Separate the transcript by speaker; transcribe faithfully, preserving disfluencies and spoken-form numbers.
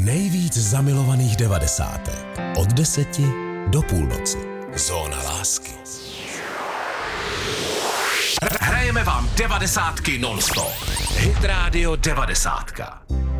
Speaker 1: nejvíc zamilovaných devadesátek. Od deseti do půlnoci. Zóna lásky.
Speaker 2: Hrajeme vám devadesátky non-stop. Hit Radio devadesátka.